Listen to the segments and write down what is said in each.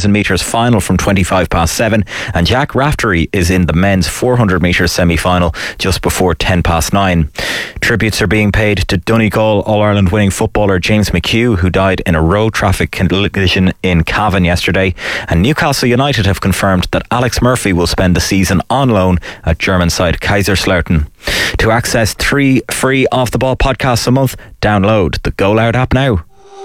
1,000 metres final from 25 past 7, and Jack Raftery is in the men's 400 metres semi-final just before 10 past 9. Tributes are being paid to Donegal All-Ireland winning footballer James McHugh, who died in a road traffic collision in Cavan yesterday, and Newcastle United have confirmed that Alex Murphy will spend the season on loan at German side Kaiserslautern. To access 3 free Off the Ball podcasts a month, download the Go Loud app now.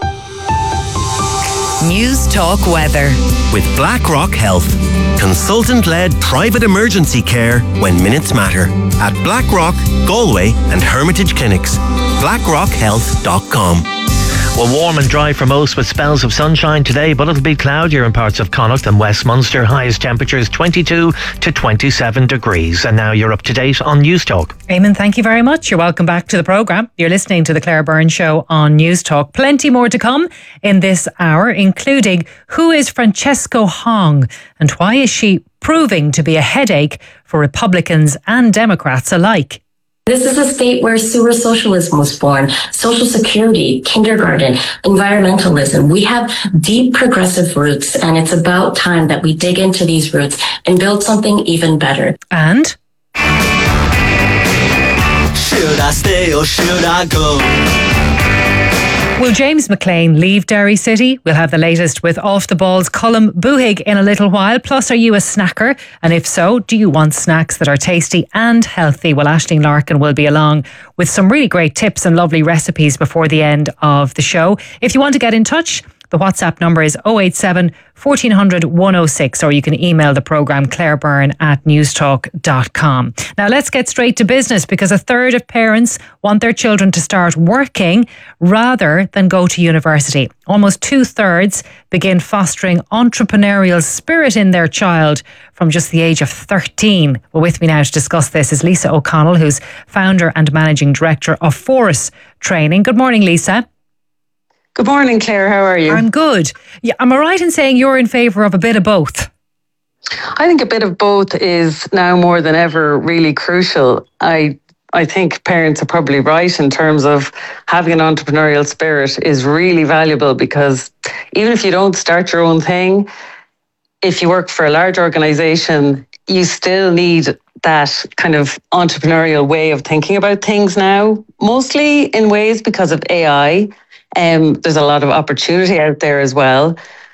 News Talk Weather with BlackRock Health. Consultant-led private emergency care when minutes matter. At BlackRock, Galway and Hermitage Clinics. BlackRockHealth.com. Well, warm and dry for most with spells of sunshine today, but it'll be cloudier in parts of Connacht and West Munster. Highest temperatures 22 to 27 degrees. And now you're up to date on News Talk. Eamon, thank you very much. You're welcome back to the programme. You're listening to the Claire Byrne Show on News Talk. Plenty more to come in this hour, including who is Francesco Hong and why is she proving to be a headache for Republicans and Democrats alike. This is a state where sewer socialism was born, social security, kindergarten, environmentalism. We have deep progressive roots, and it's about time that we dig into these roots and build something even better. And? Should I stay or should I go? Will James McLean leave Derry City? We'll have the latest with Off the Ball's Colm Buhig in a little while. Plus, are you a snacker? And if so, do you want snacks that are tasty and healthy? Well, Aisling Larkin will be along with some really great tips and lovely recipes before the end of the show. If you want to get in touch, the WhatsApp number is 087 1400 106, or you can email the programme clairebyrne@newstalk.com. Now let's get straight to business, because a third of parents want their children to start working rather than go to university. Almost 2/3 begin fostering entrepreneurial spirit in their child from just the age of 13. Well, with me now to discuss this is Lisa O'Connell, who's founder and managing director of Force Training. Good morning, Lisa. Good morning, Claire. How are you? I'm good. Yeah, am I right in saying you're in favour of a bit of both? I think a bit of both is now more than ever really crucial. I think parents are probably right in terms of having an entrepreneurial spirit is really valuable, because even if you don't start your own thing, if you work for a large organisation, you still need that kind of entrepreneurial way of thinking about things now, mostly in ways because of AI. There's a lot of opportunity out there as well.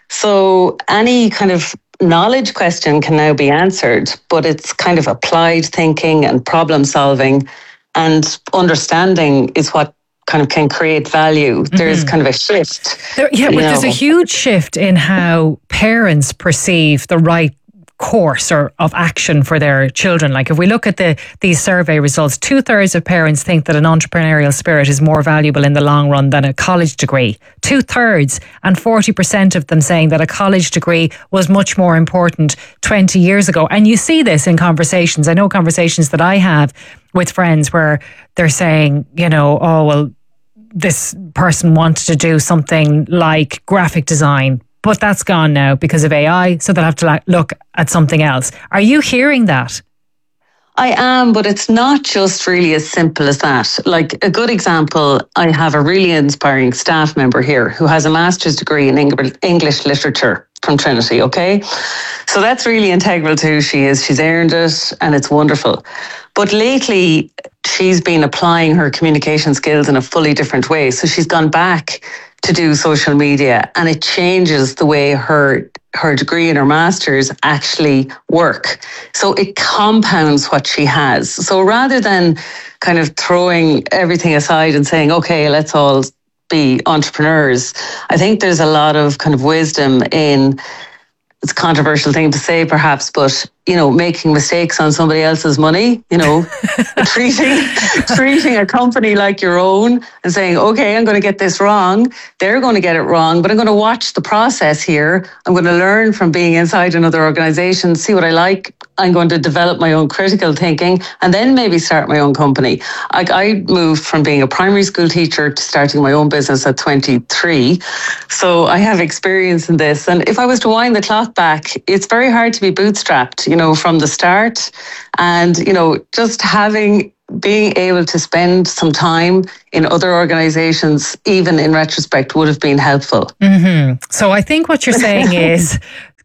So any kind of knowledge question can now be answered, but it's kind of applied thinking and problem solving and understanding is what kind of can create value. There's kind of a shift. There's a huge shift in how parents perceive the right course or of action for their children. Like if we look at these survey results, 2/3 of parents think that an entrepreneurial spirit is more valuable in the long run than a college degree. 2/3, and 40% of them saying that a college degree was much more important 20 years ago. And you see this in conversations. I know conversations that I have with friends where they're saying, oh, well, this person wanted to do something like graphic design, but that's gone now because of AI, so they'll have to look at something else. Are you hearing that? I am, but it's not just really as simple as that. Like a good example, I have a really inspiring staff member here who has a master's degree in English literature from Trinity, okay? So that's really integral to who she is. She's earned it and it's wonderful. But lately, she's been applying her communication skills in a fully different way. So she's gone back to do social media, and it changes the way her degree and her master's actually work. So it compounds what she has. So rather than kind of throwing everything aside and saying, okay, let's all be entrepreneurs, I think there's a lot of kind of wisdom in, it's a controversial thing to say perhaps, but making mistakes on somebody else's money, treating a company like your own and saying, okay, I'm going to get this wrong. They're going to get it wrong, but I'm going to watch the process here. I'm going to learn from being inside another organization, see what I like. I'm going to develop my own critical thinking and then maybe start my own company. I moved from being a primary school teacher to starting my own business at 23. So I have experience in this. And if I was to wind the clock back, it's very hard to be bootstrapped, from the start. And, just being able to spend some time in other organizations, even in retrospect, would have been helpful. Mm-hmm. So I think what you're saying is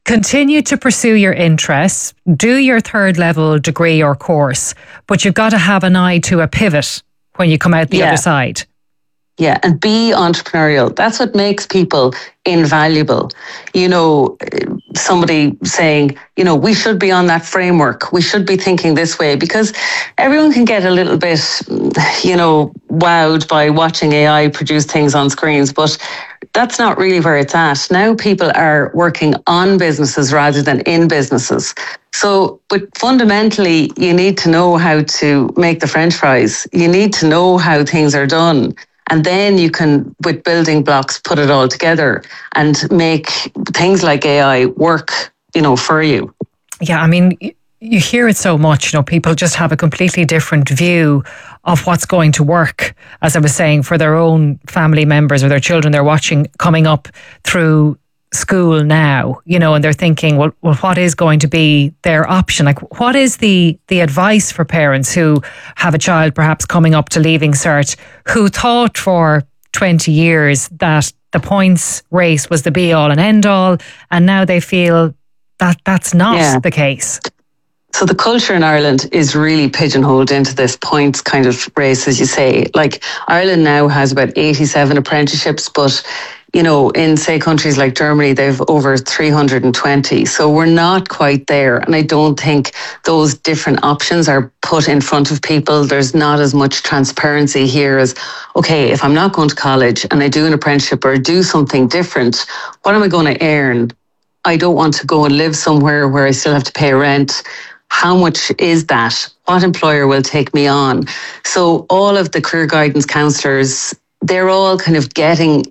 continue to pursue your interests, do your third level degree or course, but you've got to have an eye to a pivot when you come out the other side. Yeah, and be entrepreneurial. That's what makes people invaluable. You know, somebody saying, you know, we should be on that framework. We should be thinking this way, because everyone can get a little bit, you know, wowed by watching AI produce things on screens, but that's not really where it's at. Now people are working on businesses rather than in businesses. So, but fundamentally, you need to know how to make the French fries. You need to know how things are done. And then you can, with building blocks, put it all together and make things like AI work, you know, for you. Yeah, I mean, you hear it so much, you know, people just have a completely different view of what's going to work, as I was saying, for their own family members or their children they're watching coming up through school now, you know, and they're thinking, well, what is going to be their option? Like, what is the advice for parents who have a child perhaps coming up to leaving cert, who thought for 20 years that the points race was the be all and end all, and now they feel that that's not the case? So the culture in Ireland is really pigeonholed into this points kind of race, as you say. Like, Ireland now has about 87 apprenticeships, but you know, in say countries like Germany, they've over 320. So we're not quite there. And I don't think those different options are put in front of people. There's not as much transparency here as, okay, if I'm not going to college and I do an apprenticeship or do something different, what am I going to earn? I don't want to go and live somewhere where I still have to pay rent. How much is that? What employer will take me on? So all of the career guidance counsellors, they're all kind of getting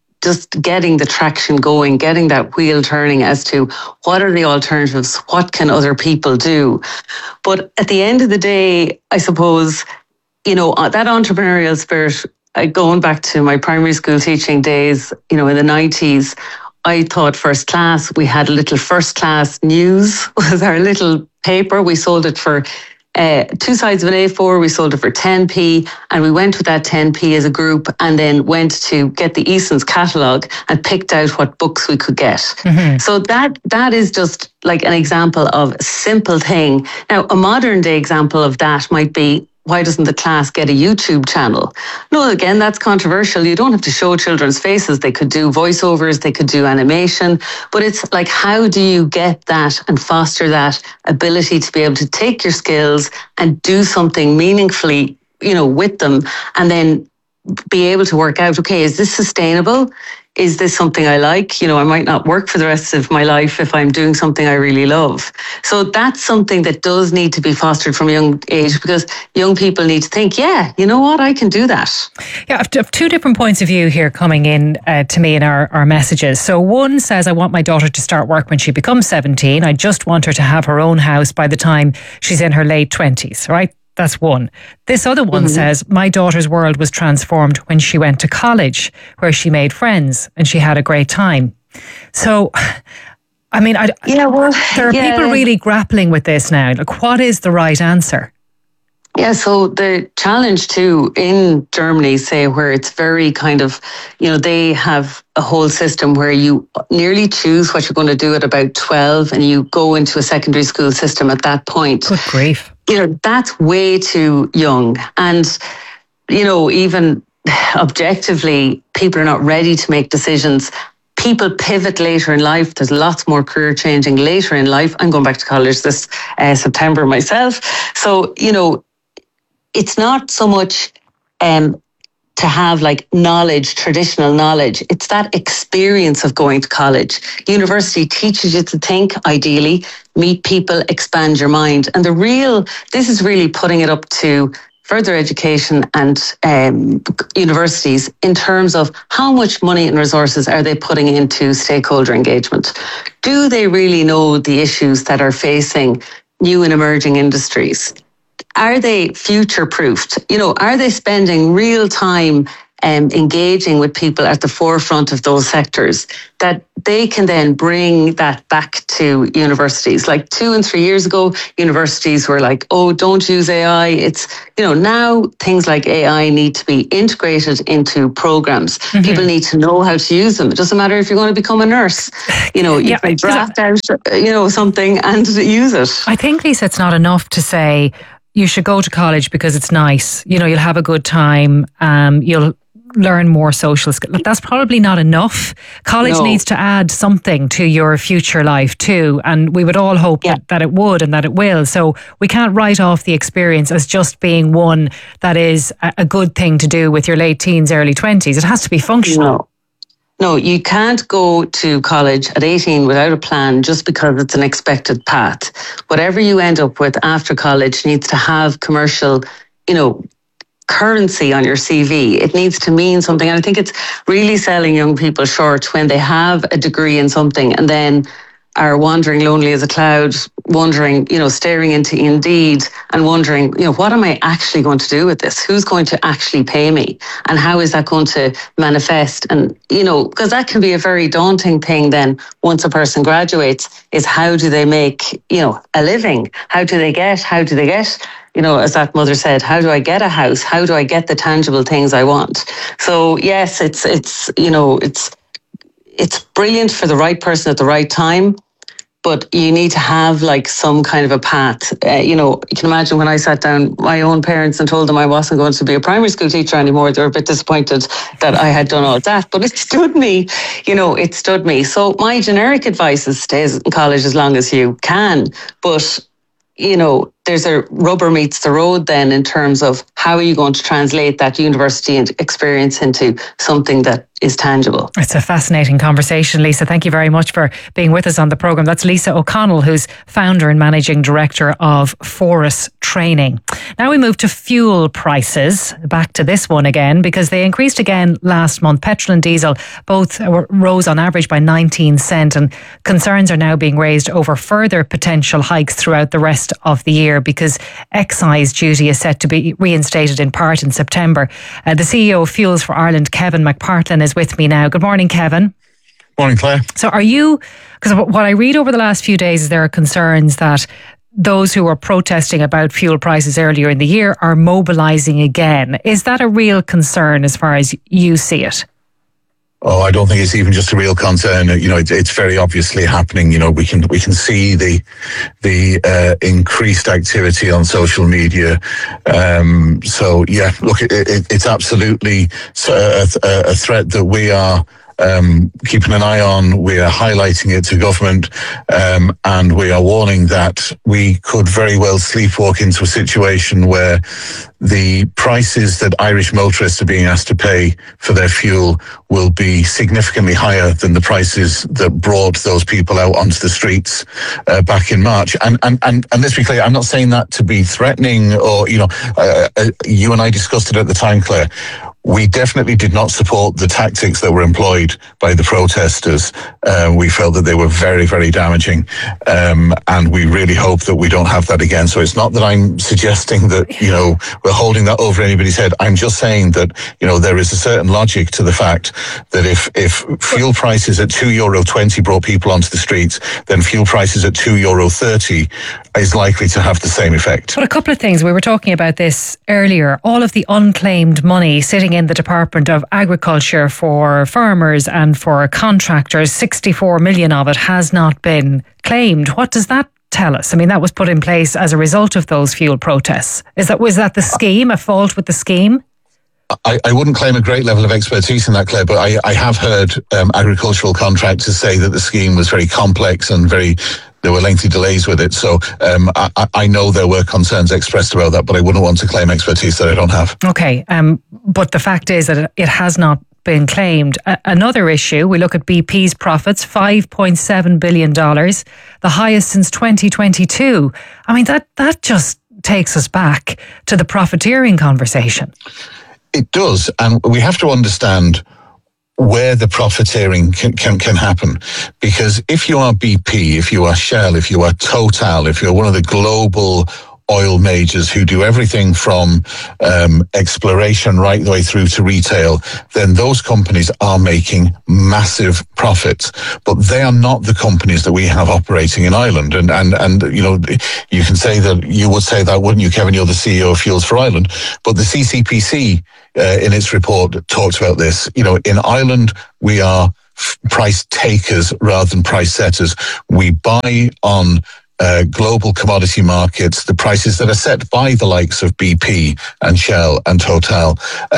the traction going, getting that wheel turning as to what are the alternatives, what can other people do. But at the end of the day, I suppose, you know, that entrepreneurial spirit, going back to my primary school teaching days, you know, in the 90s, I thought first class. We had a little first class news was our little paper. We sold it for 2 sides of an A4, we sold it for 10p, and we went with that 10p as a group and then went to get the Eason's catalogue and picked out what books we could get. Mm-hmm. So that is just like an example of a simple thing. Now, a modern day example of that might be, why doesn't the class get a YouTube channel? No, again, that's controversial. You don't have to show children's faces. They could do voiceovers, they could do animation, but it's like, how do you get that and foster that ability to be able to take your skills and do something meaningfully, you know, with them, and then be able to work out, okay, is this sustainable? Is this something I like? You know, I might not work for the rest of my life if I'm doing something I really love. So that's something that does need to be fostered from a young age, because young people need to think, yeah, you know what, I can do that. Yeah, I have 2 different points of view here coming in to me in our messages. So one says, I want my daughter to start work when she becomes 17. I just want her to have her own house by the time she's in her late 20s, right? That's one. This other one says, my daughter's world was transformed when she went to college, where she made friends and she had a great time. So, I mean, there are people really grappling with this now. Like, what is the right answer? Yeah, so the challenge too in Germany, say, where it's very kind of, you know, they have a whole system where you nearly choose what you're going to do at about 12 and you go into a secondary school system at that point. Good grief. You know, that's way too young. And, you know, even objectively, people are not ready to make decisions. People pivot later in life. There's lots more career changing later in life. I'm going back to college this September myself. So, you know, it's not so much to have like knowledge, traditional knowledge. It's that experience of going to college. University teaches you to think, ideally, meet people, expand your mind. And this is really putting it up to further education and universities in terms of how much money and resources are they putting into stakeholder engagement? Do they really know the issues that are facing new and emerging industries? Are they future-proofed? You know, are they spending real time engaging with people at the forefront of those sectors, that they can then bring that back to universities. Like 2 and 3 years ago, universities were like, oh, don't use AI. It's, now things like AI need to be integrated into programs. Mm-hmm. People need to know how to use them. It doesn't matter if you're going to become a nurse. You can draft out, something and use it. I think, Lisa, it's not enough to say you should go to college because it's nice. You'll have a good time. You'll learn more social skills. That's probably not enough. College needs to add something to your future life too, and we would all hope that it would and that it will. So we can't write off the experience as just being one that is a good thing to do with your late teens, early 20s. It has to be functional. No, you can't go to college at 18 without a plan just because it's an expected path. Whatever you end up with after college needs to have commercial, currency on your CV. It needs to mean something. And I think it's really selling young people short when they have a degree in something and then are wandering lonely as a cloud, wondering, staring into Indeed and wondering, what am I actually going to do with this? Who's going to actually pay me? And how is that going to manifest? And, because that can be a very daunting thing then once a person graduates, is how do they make, a living? How do they get, as that mother said, how do I get a house? How do I get the tangible things I want? So yes, it's brilliant for the right person at the right time, but you need to have like some kind of a path. You can imagine when I sat down my own parents and told them I wasn't going to be a primary school teacher anymore, they were a bit disappointed that I had done all that, but it stood me, So my generic advice is stay in college as long as you can, but there's a rubber meets the road then in terms of how are you going to translate that university experience into something that is tangible. It's a fascinating conversation, Lisa. Thank you very much for being with us on the programme. That's Lisa O'Connell, who's founder and managing director of Forus Training. Now we move to fuel prices. Back to this one again, because they increased again last month. Petrol and diesel both rose on average by 19 cents, and concerns are now being raised over further potential hikes throughout the rest of the year because excise duty is set to be reinstated in part in September. The CEO of Fuels for Ireland, Kevin McPartlin, is with me now. Good morning, Kevin. Morning, Claire. So because what I read over the last few days is there are concerns that those who were protesting about fuel prices earlier in the year are mobilising again. Is that a real concern as far as you see it? Oh, I don't think it's even just a real concern. It's very obviously happening. We can see the increased activity on social media. So yeah, look, it's absolutely a threat that we are keeping an eye on. We are highlighting it to government, and we are warning that we could very well sleepwalk into a situation where the prices that Irish motorists are being asked to pay for their fuel will be significantly higher than the prices that brought those people out onto the streets back in March. And let's be clear, I'm not saying that to be threatening or, you and I discussed it at the time, Claire. We definitely did not support the tactics that were employed by the protesters. We felt that they were very, very damaging. And we really hope that we don't have that again. So it's not that I'm suggesting that, we're holding that over anybody's head. I'm just saying that, there is a certain logic to the fact that if fuel prices at €2.20 brought people onto the streets, then fuel prices at €2.30 is likely to have the same effect. But a couple of things. We were talking about this earlier. All of the unclaimed money sitting in the Department of Agriculture for farmers and for contractors, 64 million of it has not been claimed. What does that tell us? I mean, that was put in place as a result of those fuel protests. Was that the scheme, a fault with the scheme? I wouldn't claim a great level of expertise in that, Claire, but I have heard agricultural contractors say that the scheme was very complex and there were lengthy delays with it. So I know there were concerns expressed about that, but I wouldn't want to claim expertise that I don't have. Okay, but the fact is that it has not been claimed. Another issue, we look at BP's profits, $5.7 billion, the highest since 2022. I mean, that just takes us back to the profiteering conversation. It does, and we have to understand where the profiteering can happen. Because if you are BP, if you are Shell, if you are Total, if you're one of the global oil majors who do everything from exploration right the way through to retail, then those companies are making massive profits. But they are not the companies that we have operating in Ireland. And you know, you can say that, you would say that, wouldn't you, Kevin? You're the CEO of Fuels for Ireland. But the CCPC, in its report, talks about this. You know, in Ireland, we are price takers rather than price setters. We buy on global commodity markets the prices that are set by the likes of BP and Shell and Total,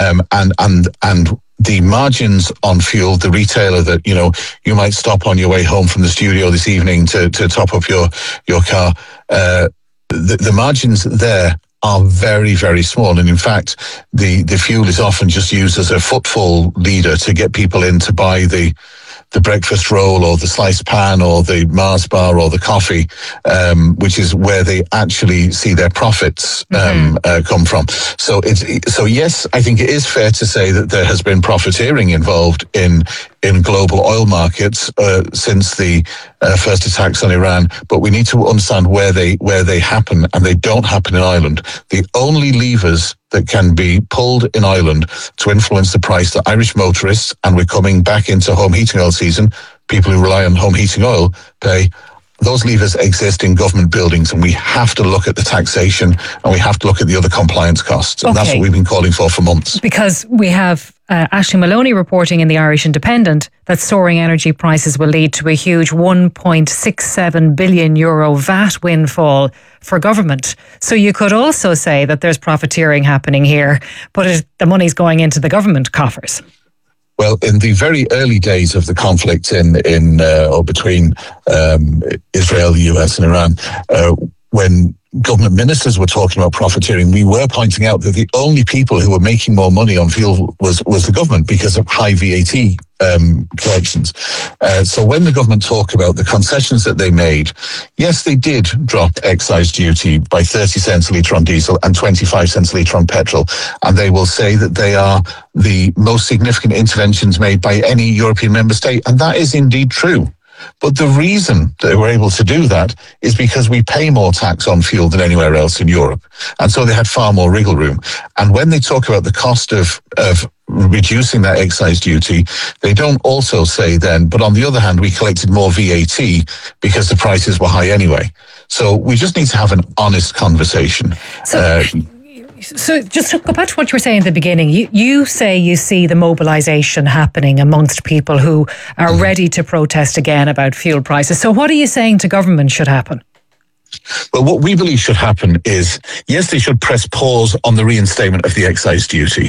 and the margins on fuel, the retailer that, you know, you might stop on your way home from the studio this evening to top up your car, the margins there are very, very small. And in fact, the fuel is often just used as a footfall leader to get people in to buy the breakfast roll or the sliced pan or the Mars bar or the coffee, which is where they actually see their profits come from. So yes, I think it is fair to say that there has been profiteering involved in global oil markets since the first attacks on Iran, but we need to understand where they happen, and they don't happen in Ireland. The only levers that can be pulled in Ireland to influence the price that Irish motorists, and we're coming back into home heating oil season, people who rely on home heating oil pay, those levers exist in government buildings, and we have to look at the taxation and we have to look at the other compliance costs. And that's what we've been calling for months. Because we have Ashley Maloney reporting in the Irish Independent that soaring energy prices will lead to a huge €1.67 billion VAT windfall for government. So you could also say that there's profiteering happening here, but the money's going into the government coffers. Well, in the very early days of the conflict between Israel, the US, and Iran, when government ministers were talking about profiteering, we were pointing out that the only people who were making more money on fuel was the government because of high VAT collections. So when the government talk about the concessions that they made, yes, they did drop excise duty by 30 cents a litre on diesel and 25 cents a litre on petrol. And they will say that they are the most significant interventions made by any European member state. And that is indeed true. But the reason they were able to do that is because we pay more tax on fuel than anywhere else in Europe. And so they had far more wriggle room. And when they talk about the cost of reducing that excise duty, they don't also say then, but on the other hand, we collected more VAT because the prices were high anyway. So we just need to have an honest conversation. So just to go back to what you were saying at the beginning, you say you see the mobilisation happening amongst people who are ready to protest again about fuel prices. So what are you saying to government should happen? Well, what we believe should happen is, yes, they should press pause on the reinstatement of the excise duty.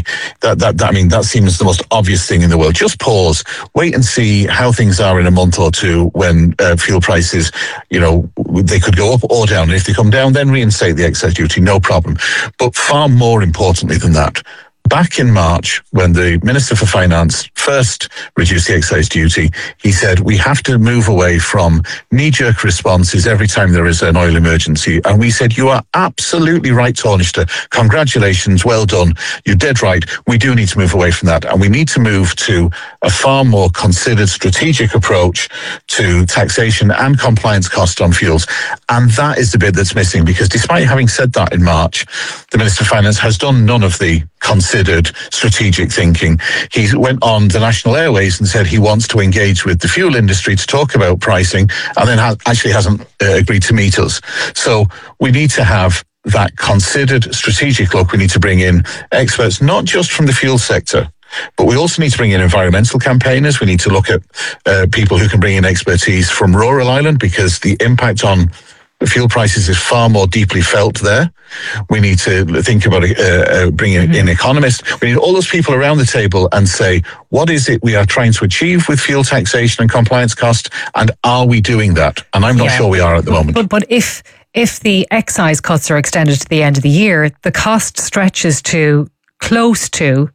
That seems the most obvious thing in the world. Just pause, wait and see how things are in a month or two when fuel prices, you know, they could go up or down. And if they come down, then reinstate the excise duty, no problem. But far more importantly than that, back in March, when the Minister for Finance first reduced the excise duty, he said, we have to move away from knee-jerk responses every time there is an oil emergency. And we said, you are absolutely right, Taoiseach. Congratulations, well done. You're dead right. We do need to move away from that. And we need to move to a far more considered strategic approach to taxation and compliance costs on fuels. And that is the bit that's missing, because despite having said that in March, the Minister of Finance has done none of the considered strategic thinking. He went on the National Airways and said he wants to engage with the fuel industry to talk about pricing, and then actually hasn't agreed to meet us. So we need to have that considered strategic look. We need to bring in experts, not just from the fuel sector, but we also need to bring in environmental campaigners. We need to look at people who can bring in expertise from rural Ireland, because the impact on the fuel prices is far more deeply felt there. We need to think about bringing in economists. We need all those people around the table and say, what is it we are trying to achieve with fuel taxation and compliance cost, and are we doing that? And I'm not sure we are at the moment. But if the excise cuts are extended to the end of the year, the cost stretches to close to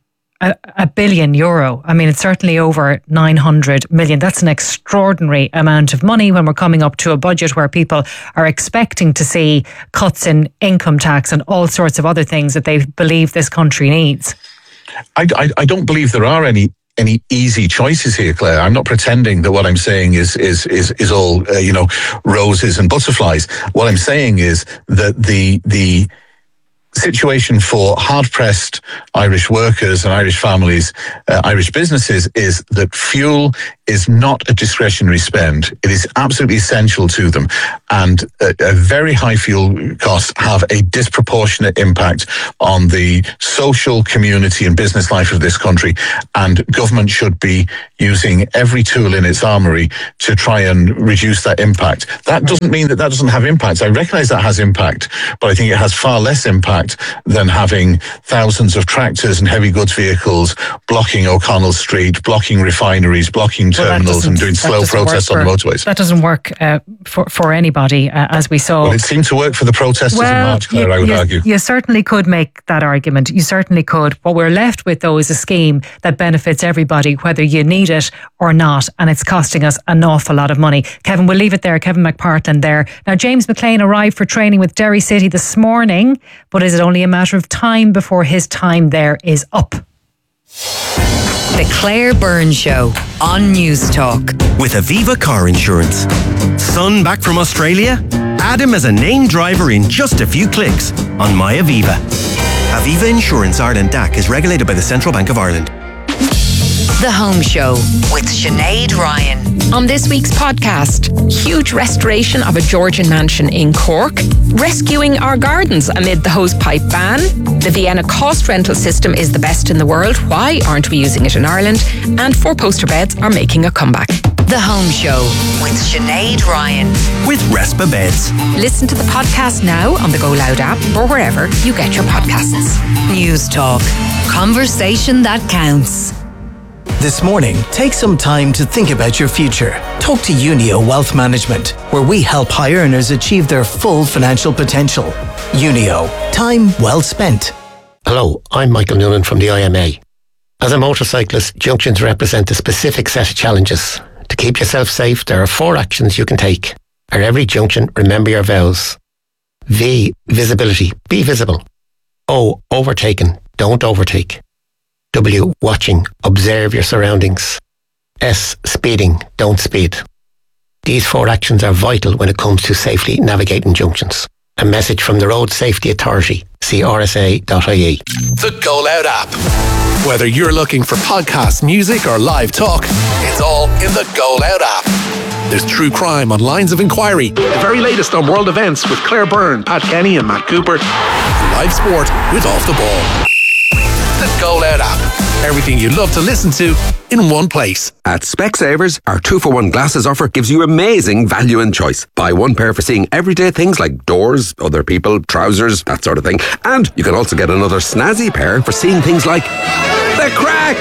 €1 billion. I mean, it's certainly over 900 million. That's an extraordinary amount of money when we're coming up to a budget where people are expecting to see cuts in income tax and all sorts of other things that they believe this country needs. I don't believe there are any any easy choices here, Claire. I'm not pretending that what I'm saying is all roses and butterflies. What I'm saying is that the situation for hard-pressed Irish workers and Irish families, Irish businesses, is that fuel is not a discretionary spend. It is absolutely essential to them. And a very high fuel costs have a disproportionate impact on the social, community and business life of this country. And government should be using every tool in its armoury to try and reduce that impact. That doesn't mean that doesn't have impact. I recognise that has impact, but I think it has far less impact than having thousands of tractors and heavy goods vehicles blocking O'Connell Street, blocking refineries, blocking terminals and doing slow protests on the motorways. That doesn't work for anybody, as we saw. Well, it seemed to work for the protesters in March, Claire, I would argue. You certainly could make that argument. You certainly could. What we're left with, though, is a scheme that benefits everybody, whether you need it or not, and it's costing us an awful lot of money. Kevin, we'll leave it there. Kevin McPartland there. Now, James McLean arrived for training with Derry City this morning, but is it only a matter of time before his time there is up? The Claire Byrne Show on News Talk. With Aviva Car Insurance. Son back from Australia? Add him as a named driver in just a few clicks on My Aviva. Aviva Insurance Ireland DAC is regulated by the Central Bank of Ireland. The Home Show with Sinead Ryan. On this week's podcast, huge restoration of a Georgian mansion in Cork, rescuing our gardens amid the hosepipe ban, the Vienna cost rental system is the best in the world, why aren't we using it in Ireland, and 4-poster beds are making a comeback. The Home Show with Sinead Ryan. With Respa Beds. Listen to the podcast now on the Go Loud app or wherever you get your podcasts. News Talk. Conversation that counts. This morning, take some time to think about your future. Talk to Unio Wealth Management, where we help high earners achieve their full financial potential. Unio, time well spent. Hello, I'm Michael Noonan from the IMA. As a motorcyclist, junctions represent a specific set of challenges. To keep yourself safe, there are 4 actions you can take. At every junction, remember your vows. V, visibility, be visible. O, overtaken, don't overtake. W, watching, observe your surroundings. S, speeding, don't speed. These 4 actions are vital when it comes to safely navigating junctions. A message from the Road Safety Authority. See rsa.ie. The Go Loud app. Whether you're looking for podcasts, music or live talk, it's all in the Go Loud app. There's true crime on Lines of Inquiry, the very latest on world events with Claire Byrne, Pat Kenny and Matt Cooper, live sport with Off the Ball. The Go Loud app. Everything you love to listen to in one place. At Specsavers, our 2-for-1 glasses offer gives you amazing value and choice. Buy 1 pair for seeing everyday things like doors, other people, trousers, that sort of thing. And you can also get another snazzy pair for seeing things like the crack.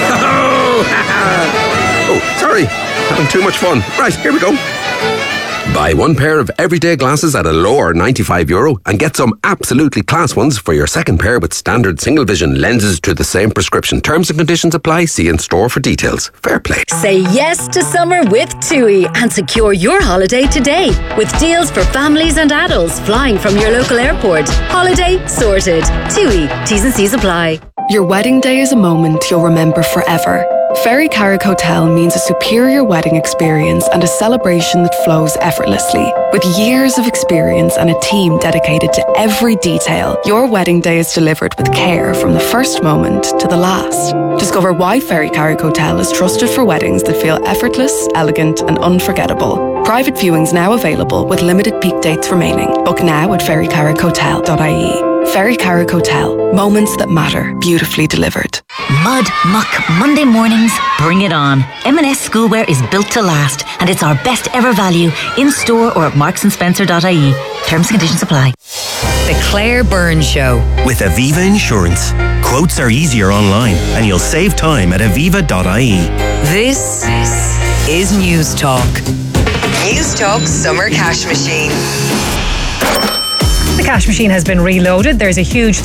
Oh, sorry. Having too much fun. Right, here we go. Buy 1 pair of everyday glasses at a lower €95 and get some absolutely class ones for your second pair with standard single vision lenses to the same prescription. Terms and conditions apply. See in store for details. Fair play. Say yes to summer with TUI and secure your holiday today with deals for families and adults flying from your local airport. Holiday sorted. TUI. T's and C's apply. Your wedding day is a moment you'll remember forever. Ferry Carrick Hotel means a superior wedding experience and a celebration that flows effortlessly. With years of experience and a team dedicated to every detail, your wedding day is delivered with care from the first moment to the last. Discover why Ferry Carrick Hotel is trusted for weddings that feel effortless, elegant and unforgettable. Private viewings now available with limited peak dates remaining. Book now at ferrycarrickhotel.ie. Ferry Carrick Hotel. Moments that matter, beautifully delivered. Mud, muck, Monday mornings, bring it on. M&S Schoolwear is built to last and it's our best ever value in store or at marksandSpencer.ie. Terms and conditions apply. The Claire Byrne Show. With Aviva Insurance. Quotes are easier online and you'll save time at aviva.ie. This is News Talk. News Talk Summer Cash Machine. The cash machine has been reloaded. There's a huge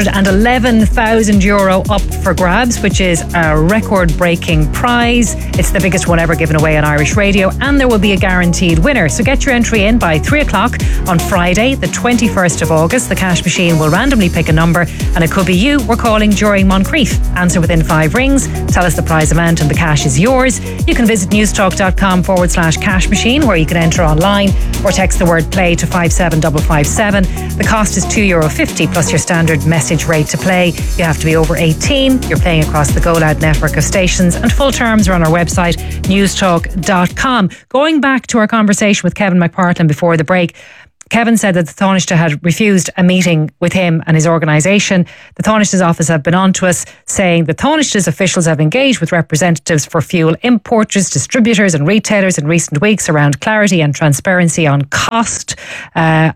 €311,000 up for grabs, which is a record-breaking prize. It's the biggest one ever given away on Irish radio, and there will be a guaranteed winner. So get your entry in by 3 o'clock on Friday, the 21st of August. The cash machine will randomly pick a number, and it could be you we're calling during Moncrief. Answer within 5 rings, tell us the prize amount, and the cash is yours. You can visit newstalk.com/cash machine, where you can enter online or text the word play to 57557. The cost is €2.50 plus your standard message rate to play. You have to be over 18. You're playing across the Go Loud network of stations, and full terms are on our website, newstalk.com. Going back to our conversation with Kevin McPartland before the break, Kevin said that the Taoiseach had refused a meeting with him and his organisation. The Taoiseach's office have been on to us saying the Taoiseach's officials have engaged with representatives for fuel importers, distributors and retailers in recent weeks around clarity and transparency on cost, on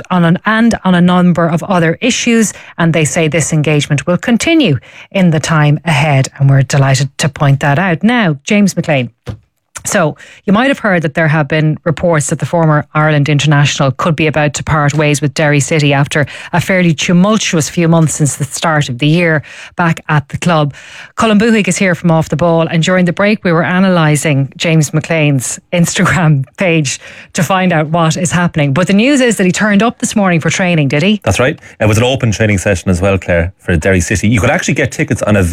a number of other issues, and they say this engagement will continue in the time ahead, and we're delighted to point that out. Now, James McClean. So, you might have heard that there have been reports that the former Ireland international could be about to part ways with Derry City after a fairly tumultuous few months since the start of the year back at the club. Colin Buhig is here from Off the Ball, and during the break we were analysing James McClean's Instagram page to find out what is happening. But the news is that he turned up this morning for training, did he? That's right. It was an open training session as well, Claire, for Derry City. You could actually get tickets on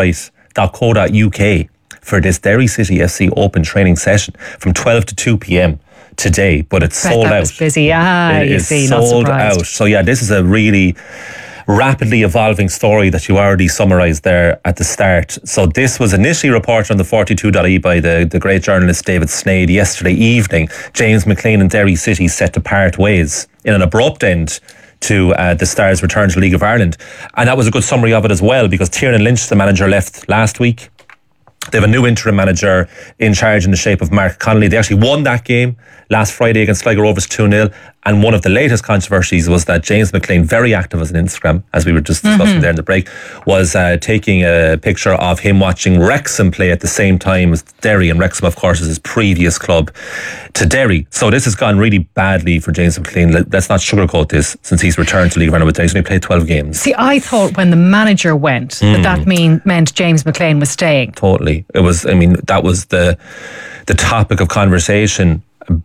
eventbrite.co.uk for this Derry City FC open training session from 12 to 2 p.m. today, but it's sold out. Was busy. It is sold out. So yeah, this is a really rapidly evolving story that you already summarised there at the start. So this was initially reported on the 42.ie by the great journalist David Sneyd yesterday evening. James McClean and Derry City set to part ways in an abrupt end to the Stars' return to League of Ireland. And that was a good summary of it as well, because Tiernan Lynch, the manager, left last week. They have a new interim manager in charge in the shape of Mark Connolly. They actually won that game last Friday against Sligo Rovers 2-0. And one of the latest controversies was that James McClean, very active as an Instagram, as we were just discussing there in the break, was taking a picture of him watching Wrexham play at the same time as Derry. And Wrexham, of course, is his previous club to Derry. So this has gone really badly for James McClean. Let's not sugarcoat this, since he's returned to League of Ireland with Derry. He's only played 12 games. See, I thought when the manager went that meant James McClean was staying. Totally. It was, that was the topic of conversation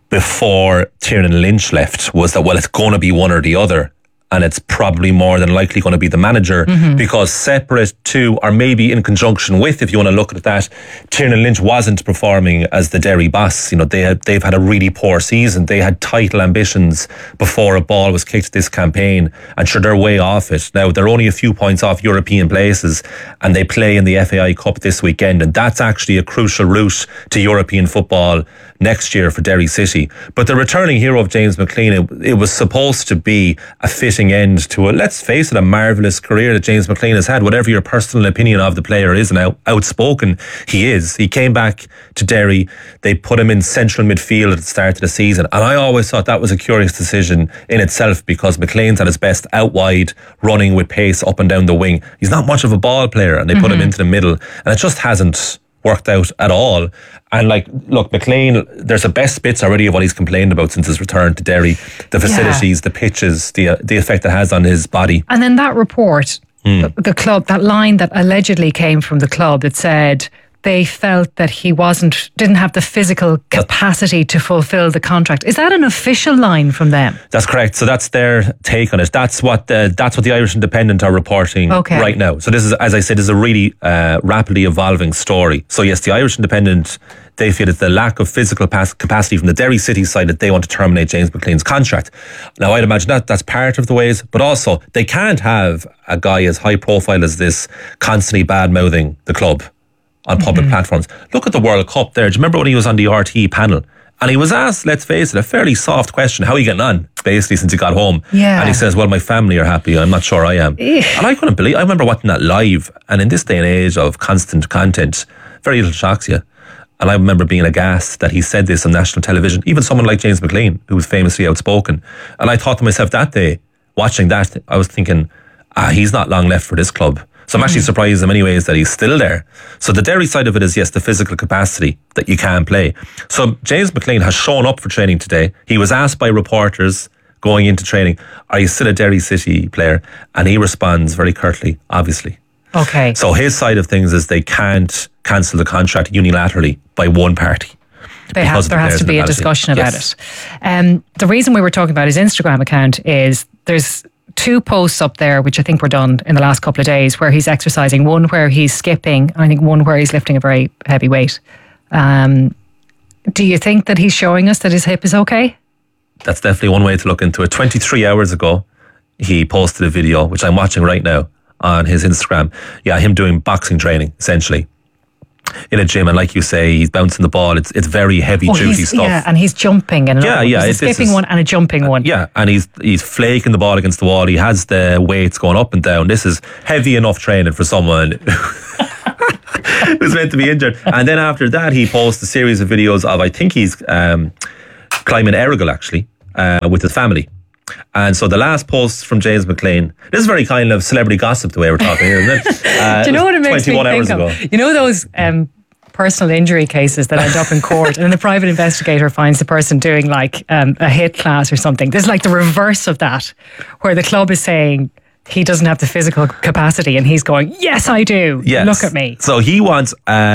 before Tiernan Lynch left, was that, well, it's going to be one or the other, and it's probably more than likely going to be the manager, because separate to, or maybe in conjunction with, if you want to look at that, Tiernan Lynch wasn't performing as the Derry boss. They've had a really poor season. They had title ambitions before a ball was kicked this campaign, and sure, they're way off it. Now, they're only a few points off European places, and they play in the FAI Cup this weekend, and that's actually a crucial route to European football next year for Derry City. But the returning hero of James McClean, it was supposed to be a fitting end to let's face it, a marvellous career that James McClean has had, whatever your personal opinion of the player is, and how outspoken he is. He came back to Derry, they put him in central midfield at the start of the season, and I always thought that was a curious decision in itself, because McClean's at his best out wide, running with pace up and down the wing. He's not much of a ball player, and they put him into the middle, and it just hasn't worked out at all. And look, McClean, there's the best bits already of what he's complained about since his return to Derry. The facilities, the pitches, the effect it has on his body. And then that report, the club, that line that allegedly came from the club that said they felt that he didn't have the physical capacity to fulfill the contract. Is that an official line from them? That's correct. So that's their take on it. That's what the Irish Independent are reporting right now. So this is, as I said, is a really rapidly evolving story. So yes, the Irish Independent, they feel it's the lack of physical capacity from the Derry City side that they want to terminate James McClean's contract. Now, I'd imagine that's part of the ways, but also they can't have a guy as high profile as this constantly bad-mouthing the club on public platforms. Look at the World Cup there. Do you remember when he was on the RTE panel? And he was asked, let's face it, a fairly soft question, how are you getting on, basically, since he got home? Yeah. And he says, well, my family are happy, I'm not sure I am. And I couldn't believe, I remember watching that live, and in this day and age of constant content, very little shocks you. And I remember being aghast that he said this on national television, even someone like James McClean, who was famously outspoken. And I thought to myself that day, watching that, I was thinking, he's not long left for this club. So I'm actually surprised in many ways that he's still there. So the Derry side of it is, yes, the physical capacity that you can play. So James McClean has shown up for training today. He was asked by reporters going into training, are you still a Derry City player? And he responds very curtly, obviously. Okay. So his side of things is they can't cancel the contract unilaterally by one party. There has to be a discussion about it. The reason we were talking about his Instagram account is there's 2 posts up there, which I think were done in the last couple of days, where he's exercising, one where he's skipping, I think one where he's lifting a very heavy weight. Do you think that he's showing us that his hip is okay? That's definitely one way to look into it. 23 hours ago, he posted a video, which I'm watching right now on his Instagram. Yeah, him doing boxing training, essentially, in a gym. And like you say, he's bouncing the ball. It's very heavy duty stuff. Yeah, and he's jumping. And a skipping one and a jumping one. Yeah, and he's flaking the ball against the wall. He has the weights going up and down. This is heavy enough training for someone who's meant to be injured. And then after that, he posts a series of videos of, I think he's climbing Errigal, actually, with his family. And so the last post from James McLean, this is very kind of celebrity gossip the way we're talking here, isn't it? Do you know what it makes me 21 hours think of? ago. You know those personal injury cases that end up in court and then the private investigator finds the person doing like a hit class or something. There's like the reverse of that, where the club is saying he doesn't have the physical capacity and he's going, yes, I do. Yes. Look at me. So he wants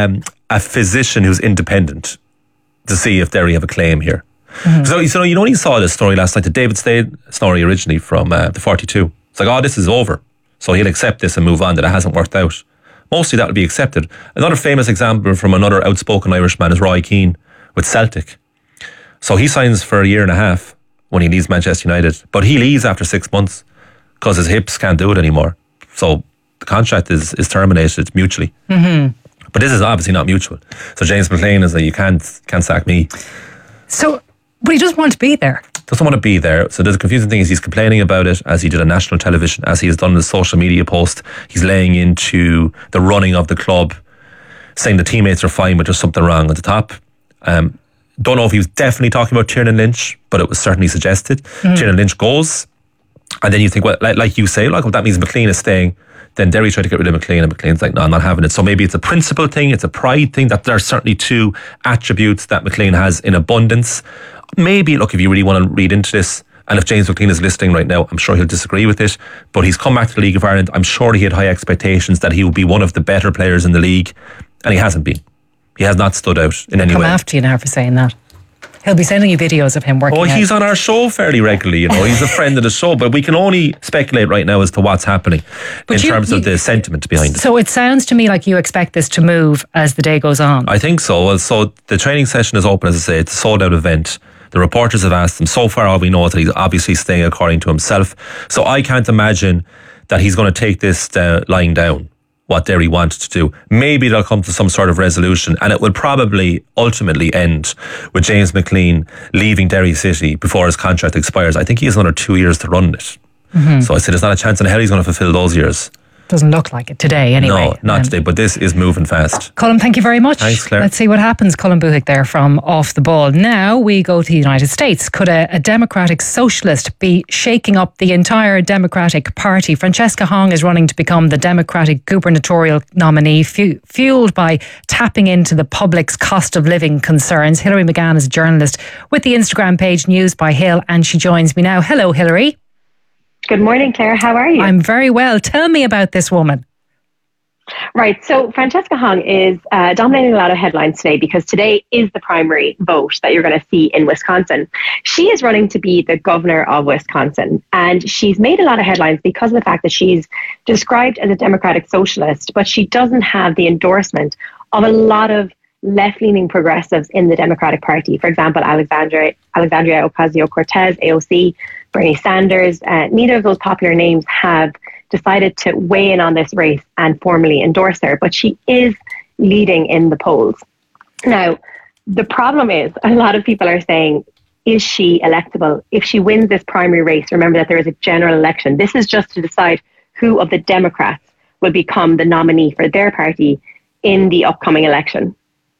a physician who's independent to see if Derry have a claim here. Mm-hmm. So you only saw this story last night, the David Stade story originally from the 42. It's like, oh, this is over. So he'll accept this and move on, that it hasn't worked out. Mostly that will be accepted. Another famous example from another outspoken Irishman is Roy Keane with Celtic. So he signs for a year and a half when he leaves Manchester United, but he leaves after 6 months because his hips can't do it anymore. So the contract is terminated mutually. Mm-hmm. But this is obviously not mutual. So James McLean is like, you can't sack me. So, but he doesn't want to be there. Doesn't want to be there. So the confusing thing is he's complaining about it, as he did on national television, as he has done in his social media post. He's laying into the running of the club, saying the teammates are fine, but there's something wrong at the top. Don't know if he was definitely talking about Tiernan Lynch, but it was certainly suggested. Tiernan Lynch goes, and then you think, well, like you say, like, well, that means McLean is staying. Then Derry tried to get rid of McLean, and McLean's like, no, I'm not having it. So maybe it's a principle thing, it's a pride thing, that there are certainly 2 attributes that McLean has in abundance. Maybe, look, if you really want to read into this, and if James McLean is listening right now, I'm sure he'll disagree with it, but he's come back to the League of Ireland. I'm sure he had high expectations that he would be one of the better players in the league, and he hasn't been. He has not stood out in any way. Come after you now for saying that. He'll be sending you videos of him working out. He's on our show fairly regularly, you know. He's a friend of the show, but we can only speculate right now as to what's happening in terms of the sentiment behind it. So it sounds to me like you expect this to move as the day goes on. I think so. Well, so the training session is open, as I say. It's a sold-out event. The reporters have asked him. So far, all we know is that he's obviously staying according to himself. So I can't imagine that he's going to take this lying down, what Derry wants to do. Maybe they'll come to some sort of resolution, and it will probably ultimately end with James McLean leaving Derry City before his contract expires. I think he has another 2 years to run it. Mm-hmm. So I said there's not a chance in hell he's going to fulfil those years. Doesn't look like it today anyway. No, not today, but this is moving fast. Colin, thank you very much. Thanks, Claire. Let's see what happens. Colin Buhick there from Off the Ball. Now we go to the United States. Could a Democratic socialist be shaking up the entire Democratic Party? Francesca Hong is running to become the Democratic gubernatorial nominee, fueled by tapping into the public's cost of living concerns. Hilary McGann is a journalist with the Instagram page News by Hill, and she joins me now. Hello, Hilary. Good morning, Claire. How are you? I'm very well. Tell me about this woman. Right. So Francesca Hong is dominating a lot of headlines today because today is the primary vote that you're going to see in Wisconsin. She is running to be the governor of Wisconsin, and she's made a lot of headlines because of the fact that she's described as a democratic socialist, but she doesn't have the endorsement of a lot of left-leaning progressives in the Democratic Party. For example, Alexandria Ocasio-Cortez, AOC, Bernie Sanders. Neither of those popular names have decided to weigh in on this race and formally endorse her, but she is leading in the polls. Now, the problem is a lot of people are saying, is she electable? If she wins this primary race, remember that there is a general election. This is just to decide who of the Democrats will become the nominee for their party in the upcoming election.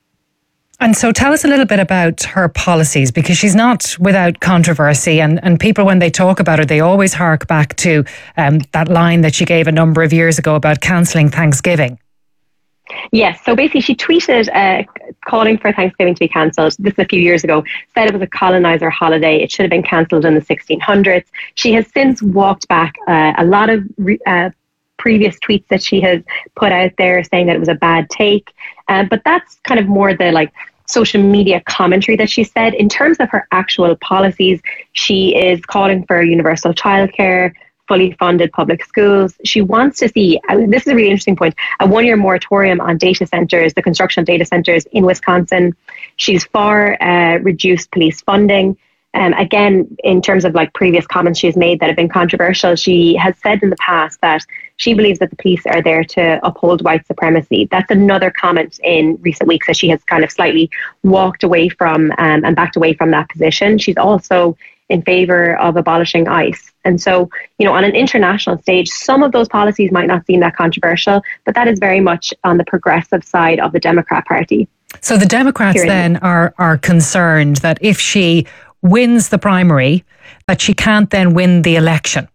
And so tell us a little bit about her policies, because she's not without controversy, and people, when they talk about her, they always hark back to that line that she gave a number of years ago about cancelling Thanksgiving. Yes, so basically she tweeted calling for Thanksgiving to be cancelled. This is a few years ago. Said it was a colonizer holiday. It should have been cancelled in the 1600s. She has since walked back a lot of previous tweets that she has put out there saying that it was a bad take. But that's kind of more the social media commentary that she said. In terms of her actual policies, she is calling for universal childcare, fully funded public schools. She wants to see, this is a really interesting point, a 1-year moratorium on data centres, the construction of data centres in Wisconsin. She's for reduced police funding. Again, in terms of previous comments she's made that have been controversial, she has said in the past that she believes that the police are there to uphold white supremacy. That's another comment in recent weeks that she has kind of slightly walked away from and backed away from that position. She's also in favour of abolishing ICE. And so, on an international stage, some of those policies might not seem that controversial, but that is very much on the progressive side of the Democrat Party. So the Democrats then are concerned that if she wins the primary, that she can't then win the election.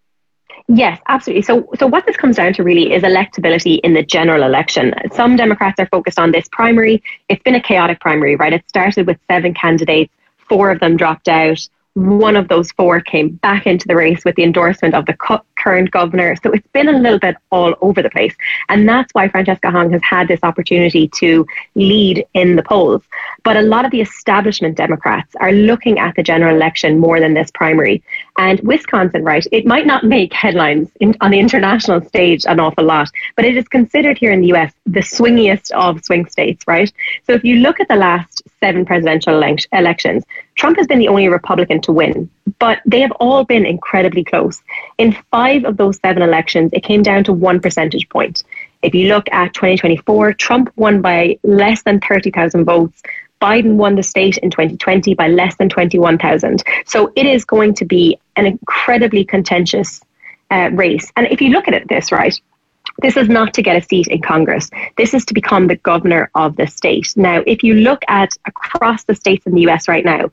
Yes, absolutely. So what this comes down to really is electability in the general election. Some Democrats are focused on this primary. It's been a chaotic primary, right? It started with 7 candidates, 4 of them dropped out. One of those 4 came back into the race with the endorsement of the current governor. So it's been a little bit all over the place. And that's why Francesca Hong has had this opportunity to lead in the polls. But a lot of the establishment Democrats are looking at the general election more than this primary. And Wisconsin, right, it might not make headlines on the international stage an awful lot, but it is considered here in the US the swingiest of swing states, right? So if you look at the last 7 presidential elections, Trump has been the only Republican to win, but they have all been incredibly close. In 5 of those 7 elections, it came down to 1 percentage point. If you look at 2024, Trump won by less than 30,000 votes. Biden won the state in 2020 by less than 21,000. So it is going to be an incredibly contentious race. And if you look at this, right, this is not to get a seat in Congress. This is to become the governor of the state. Now, if you look at across the states in the US right now,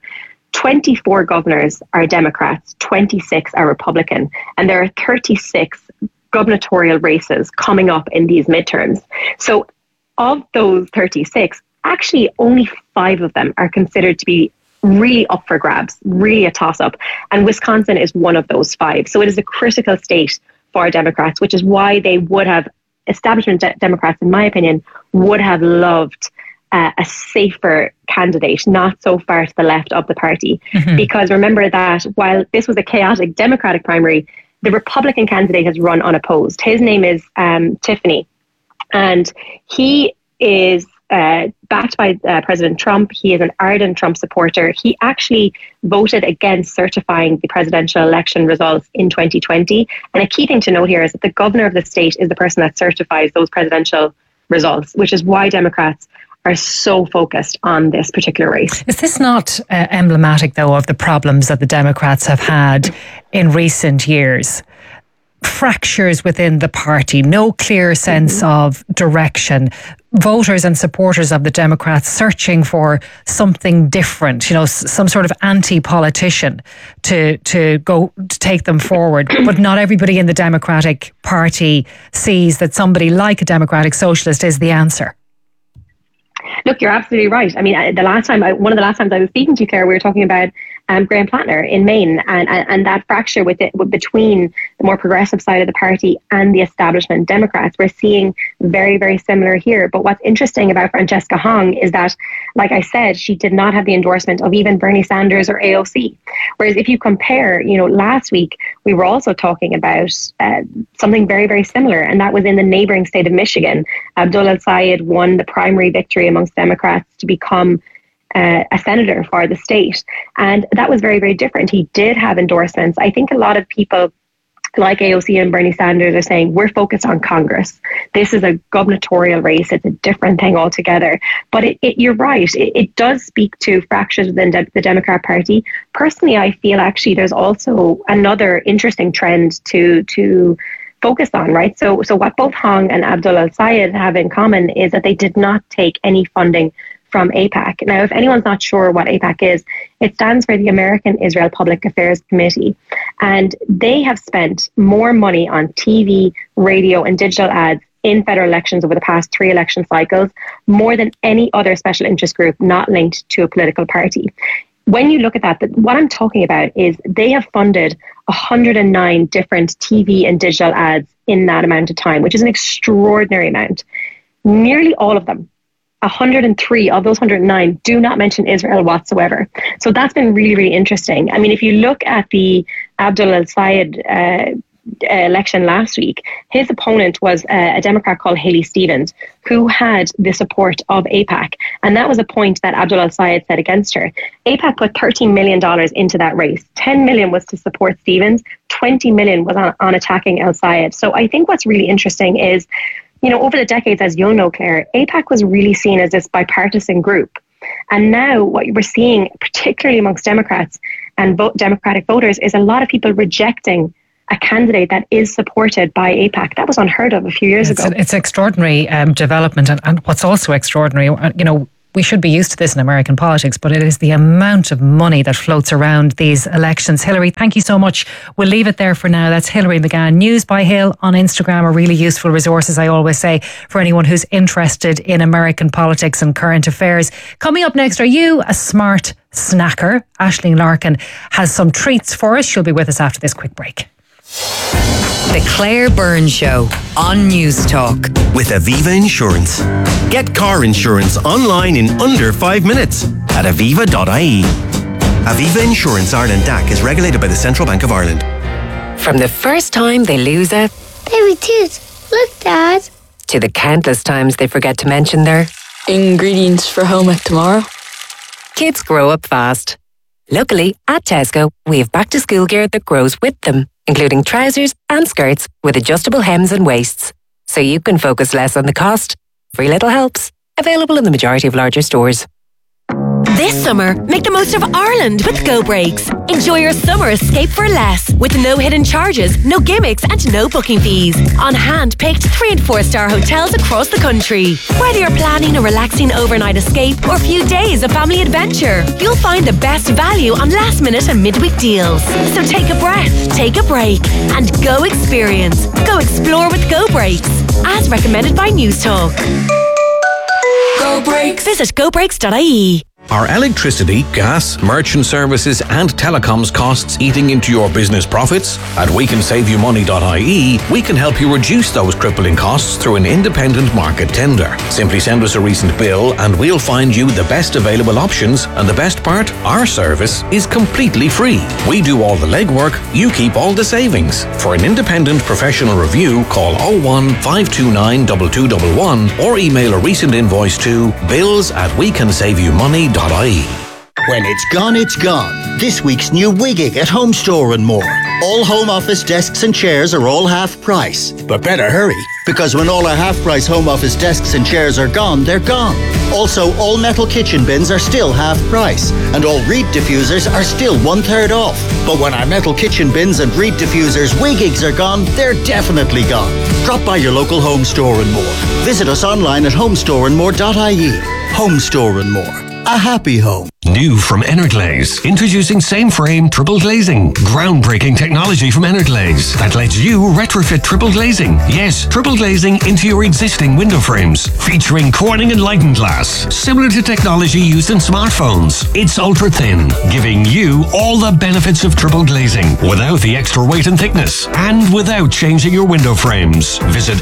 24 governors are Democrats, 26 are Republican, and there are 36 gubernatorial races coming up in these midterms. So of those 36, actually only 5 of them are considered to be really up for grabs, really a toss-up. And Wisconsin is one of those 5. So it is a critical state for Democrats, which is why they would have, establishment Democrats, in my opinion, would have loved a safer candidate, not so far to the left of the party. Mm-hmm. Because remember that while this was a chaotic Democratic primary, the Republican candidate has run unopposed. His name is Tiffany, and he is backed by President Trump. He is an ardent Trump supporter. He actually voted against certifying the presidential election results in 2020. And a key thing to note here is that the governor of the state is the person that certifies those presidential results, which is why Democrats are so focused on this particular race. Is this not emblematic, though, of the problems that the Democrats have had in recent years? Fractures within the party, no clear sense of direction, voters and supporters of the Democrats searching for something different, some sort of anti-politician to take them forward. But not everybody in the Democratic Party sees that somebody like a Democratic Socialist is the answer. Look, you're absolutely right. I mean, one of the last times I was speaking to you, Claire, we were talking about Graham Plattner in Maine and that fracture between the more progressive side of the party and the establishment Democrats. We're seeing very, very similar here. But what's interesting about Francesca Hong is that, like I said, she did not have the endorsement of even Bernie Sanders or AOC. Whereas if you compare, last week we were also talking about something very, very similar, and that was in the neighboring state of Michigan. Abdul El-Sayed won the primary victory amongst Democrats to become a senator for the state. And that was very, very different. He did have endorsements. I think a lot of people like AOC and Bernie Sanders are saying, we're focused on Congress. This is a gubernatorial race. It's a different thing altogether. But you're right. It does speak to fractures within the Democrat Party. Personally, I feel actually there's also another interesting trend to focus on, right? So what both Hong and Abdul El-Sayed have in common is that they did not take any funding from AIPAC. Now, if anyone's not sure what AIPAC is, it stands for the American Israel Public Affairs Committee. And they have spent more money on TV, radio, and digital ads in federal elections over the past 3 election cycles, more than any other special interest group not linked to a political party. When you look at that, what I'm talking about is they have funded 109 different TV and digital ads in that amount of time, which is an extraordinary amount. Nearly all of them, 103 of those 109, do not mention Israel whatsoever. So that's been really, really interesting. I mean, if you look at the Abdul al-Sayed election last week, his opponent was a Democrat called Haley Stevens, who had the support of AIPAC. And that was a point that Abdul al-Sayed said against her. AIPAC put $13 million into that race. 10 million was to support Stevens. 20 million was on attacking al-Sayed. So I think what's really interesting is, you know, over the decades, as you'll know, Claire, AIPAC was really seen as this bipartisan group. And now what we're seeing, particularly amongst Democrats and Democratic voters, is a lot of people rejecting a candidate that is supported by AIPAC. That was unheard of a few years ago. It's extraordinary development. And what's also extraordinary, you know, we should be used to this in American politics, but it is the amount of money that floats around these elections. Hilary, thank you so much. We'll leave it there for now. That's Hilary McGann. News by Hill on Instagram are really useful resources, I always say, for anyone who's interested in American politics and current affairs. Coming up next, are you a smart snacker? Aisling Larkin has some treats for us. She'll be with us after this quick break. The Claire Byrne Show on News Talk. With Aviva Insurance. Get car insurance online in under 5 minutes at aviva.ie. Aviva Insurance Ireland DAC is regulated by the Central Bank of Ireland. From the first time they lose a baby tooth. Look, Dad. to the countless times they forget to mention their ingredients for home ec tomorrow. Kids grow up fast. Luckily, at Tesco, we have back to school gear that grows with them, including trousers and skirts with adjustable hems and waists. So you can focus less on the cost. Every little helps. Available in the majority of larger stores. This summer, make the most of Ireland with Go Breaks. Enjoy your summer escape for less, with no hidden charges, no gimmicks and no booking fees. On hand-picked 3- and 4-star hotels across the country. Whether you're planning a relaxing overnight escape or a few days of family adventure, you'll find the best value on last-minute and midweek deals. So take a breath, take a break, and go experience. Go explore with Go Breaks, as recommended by News Talk. Go Breaks. Visit gobreaks.ie. Are electricity, gas, merchant services and telecoms costs eating into your business profits? At wecansaveyoumoney.ie, we can help you reduce those crippling costs through an independent market tender. Simply send us a recent bill and we'll find you the best available options, and the best part, our service is completely free. We do all the legwork, you keep all the savings. For an independent professional review, call 01 529 2211 or email a recent invoice to bills@wecansaveyoumoney.ie. When it's gone, it's gone. This week's new Wigging at Home Store and More. All home office desks and chairs are all half price. But better hurry, because when all our half price home office desks and chairs are gone, they're gone. Also, all metal kitchen bins are still half price, and all reed diffusers are still 1/3 off. But when our metal kitchen bins and reed diffusers Wiggings are gone, they're definitely gone. Drop by your local Home Store and More. Visit us online at homestoreandmore.ie. Home Store and More. A happy home. New from Energlaze. Introducing same frame triple glazing. Groundbreaking technology from Energlaze that lets you retrofit triple glazing. Yes, triple glazing into your existing window frames. Featuring Corning Enlightened glass. Similar to technology used in smartphones. It's ultra thin, giving you all the benefits of triple glazing without the extra weight and thickness, and without changing your window frames. Visit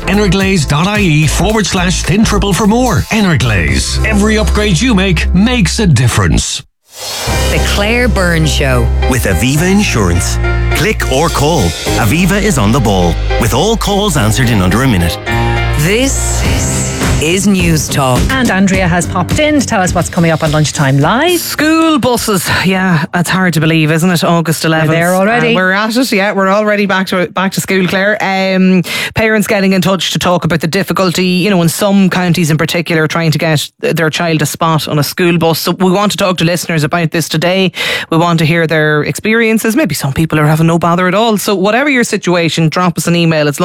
energlaze.ie/thin triple for more. Energlaze. Every upgrade you make makes a difference. The Claire Byrne Show. With Aviva Insurance. Click or call. Aviva is on the ball, with all calls answered in under a minute. This is News Talk. And Andrea has popped in to tell us what's coming up on Lunchtime Live. School buses. Yeah, it's hard to believe, isn't it? August 11th. We're there already. We're at it. Yeah, we're already back to school, Claire. Parents getting in touch to talk about the difficulty, in some counties in particular, trying to get their child a spot on a school bus. So we want to talk to listeners about this today. We want to hear their experiences. Maybe some people are having no bother at all. So whatever your situation, drop us an email. It's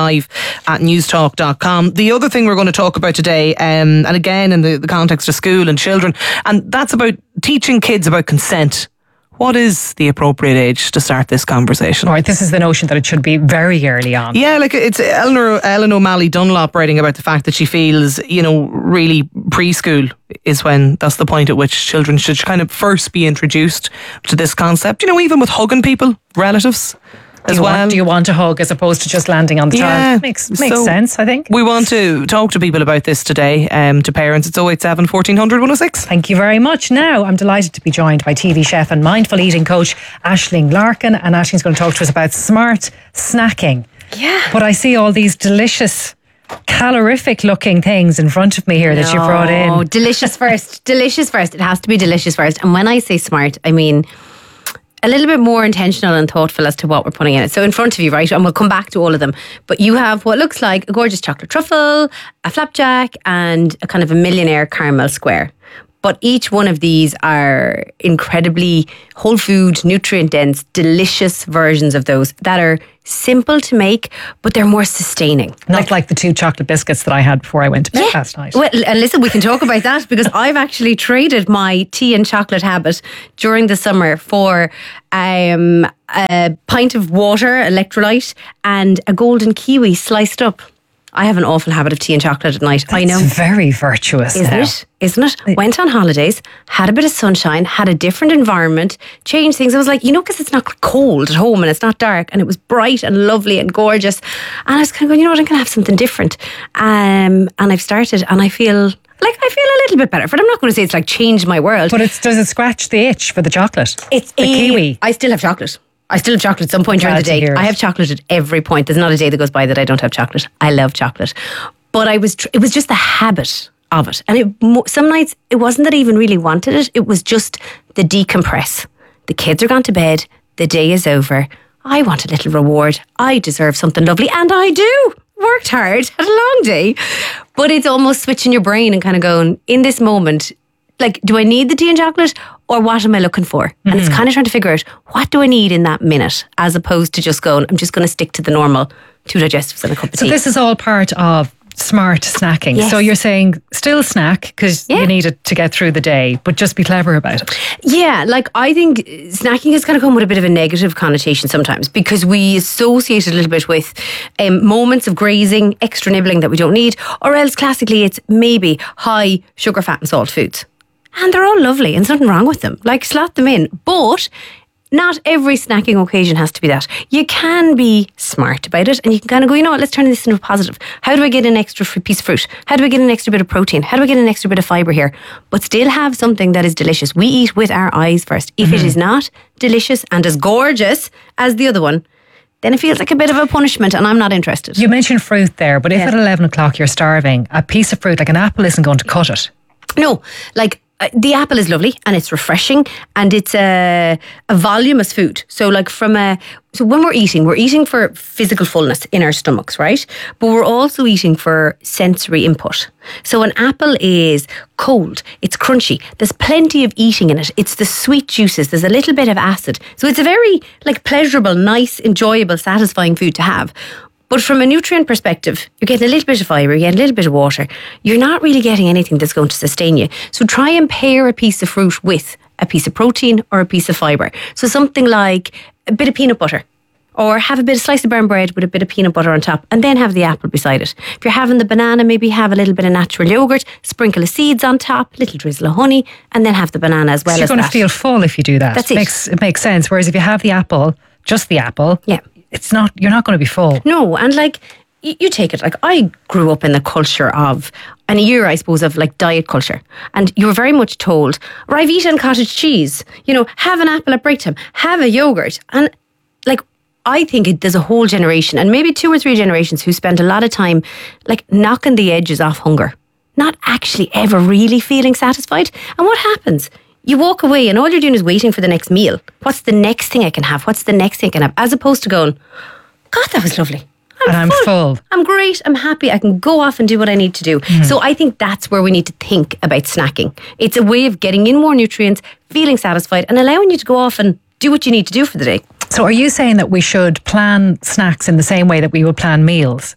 lunchtimelive@newstalk.com. The other thing we're going to talk about today, and again in the context of school and children, and that's about teaching kids about consent what is the appropriate age to start this conversation? All right, this is the notion that it should be very early on. Yeah, like it's Ellen O'Malley Dunlop writing about the fact that she feels, really preschool is when that's the point at which children should kind of first be introduced to this concept. Even with hugging people, relatives. Do you want a hug as opposed to just landing on the child? Makes sense, I think. We want to talk to people about this today, to parents. It's 087 1400 106. Thank you very much. Now, I'm delighted to be joined by TV chef and mindful eating coach Aisling Larkin, and Aisling's going to talk to us about smart snacking. Yeah. But I see all these delicious, calorific looking things in front of me here that you brought in. Oh, delicious first. Delicious first. It has to be delicious first. And when I say smart, I mean a little bit more intentional and thoughtful as to what we're putting in it. So in front of you, right, and we'll come back to all of them, but you have what looks like a gorgeous chocolate truffle, a flapjack, and a kind of a millionaire caramel square. But each one of these are incredibly whole food, nutrient dense, delicious versions of those that are simple to make, but they're more sustaining. Not like the 2 chocolate biscuits that I had before I went to bed last night. Well, and listen, we can talk about that because I've actually traded my tea and chocolate habit during the summer for a pint of water, electrolyte, and a golden kiwi sliced up. I have an awful habit of tea and chocolate at night. I know. It's very virtuous. Isn't it? Went on holidays, had a bit of sunshine, had a different environment, changed things. I was like, because it's not cold at home and it's not dark and it was bright and lovely and gorgeous. And I was kind of going, I'm going to have something different. And I've started and I feel a little bit better. But I'm not going to say it's like changed my world. But does it scratch the itch for the chocolate? It's the kiwi. I still have chocolate. at some point during the day. I have chocolate at every point. There's not a day that goes by that I don't have chocolate. I love chocolate. But it was just the habit of it. And some nights, it wasn't that I even really wanted it. It was just the decompress. The kids are gone to bed. The day is over. I want a little reward. I deserve something lovely. And I do. Worked hard. Had a long day. But it's almost switching your brain and kind of going, in this moment, like, do I need the tea and chocolate or what am I looking for? And it's kind of trying to figure out, what do I need in that minute, as opposed to just going, I'm just going to stick to the normal 2 digestives and a cup of tea. So this is all part of smart snacking. Yes. So you're saying still snack because you need it to get through the day, but just be clever about it. Yeah, like I think snacking has kind of come with a bit of a negative connotation sometimes because we associate it a little bit with moments of grazing, extra nibbling that we don't need, or else classically it's maybe high sugar, fat and salt foods. And they're all lovely and there's nothing wrong with them. Like, slot them in. But not every snacking occasion has to be that. You can be smart about it and you can kind of go, let's turn this into a positive. How do I get an extra piece of fruit? How do I get an extra bit of protein? How do I get an extra bit of fibre here? But still have something that is delicious. We eat with our eyes first. If it is not delicious and as gorgeous as the other one, then it feels like a bit of a punishment and I'm not interested. You mentioned fruit there, but if at 11 o'clock you're starving, a piece of fruit like an apple isn't going to cut it. No, like the apple is lovely and it's refreshing and it's a voluminous food. So like so when we're eating for physical fullness in our stomachs, right? But we're also eating for sensory input. So an apple is cold, it's crunchy, there's plenty of eating in it. It's the sweet juices, there's a little bit of acid. So it's a very pleasurable, nice, enjoyable, satisfying food to have. But from a nutrient perspective, you're getting a little bit of fibre, you're getting a little bit of water. You're not really getting anything that's going to sustain you. So try and pair a piece of fruit with a piece of protein or a piece of fibre. So something like a bit of peanut butter. Or have a bit of slice of brown bread with a bit of peanut butter on top and then have the apple beside it. If you're having the banana, maybe have a little bit of natural yogurt, sprinkle of seeds on top, little drizzle of honey, and then have the banana as well as that. You're going to feel full if you do that. That's it. It makes sense. Whereas if you have the apple, just the apple, you're not going to be full. No, and you take it, I grew up in the culture of, an era, I suppose, of diet culture. And you were very much told, Rivita and cottage cheese, have an apple at break time, have a yogurt. And I think there's a whole generation, and maybe 2 or 3 generations, who spent a lot of time knocking the edges off hunger, not actually ever really feeling satisfied. And what happens? You walk away and all you're doing is waiting for the next meal. What's the next thing I can have? What's the next thing I can have? As opposed to going, God, that was lovely. I'm full. I'm great. I'm happy. I can go off and do what I need to do. So I think that's where we need to think about snacking. It's a way of getting in more nutrients, feeling satisfied, and allowing you to go off and do what you need to do for the day. So are you saying that we should plan snacks in the same way that we would plan meals?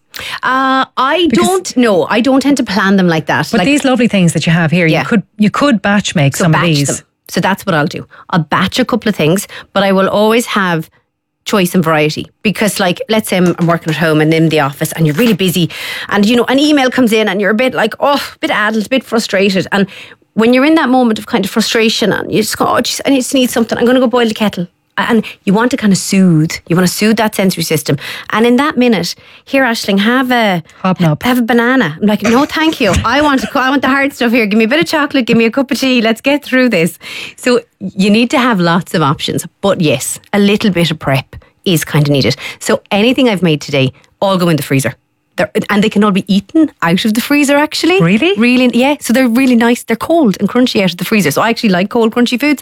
I don't tend to plan them like that. But these lovely things that you have here, you could batch make some of these. So that's what I'll do. I'll batch a couple of things, but I will always have choice and variety, because like, let's say I'm working at home and in the office and you're really busy and you know an email comes in and you're a bit like, a bit addled, a bit frustrated, and when you're in that moment of kind of frustration and you just go, I just need something, I'm going to go boil the kettle. And you want to kind of soothe. You want to soothe that sensory system. And in that minute, here, Aisling, have a banana. I'm like, no, thank you. I want the hard stuff here. Give me a bit of chocolate. Give me a cup of tea. Let's get through this. So you need to have lots of options. But yes, a little bit of prep is kind of needed. So anything I've made today, all go in the freezer. And they can all be eaten out of the freezer, actually. Really? Really, yeah. So they're really nice. They're cold and crunchy out of the freezer. So I actually like cold, crunchy foods.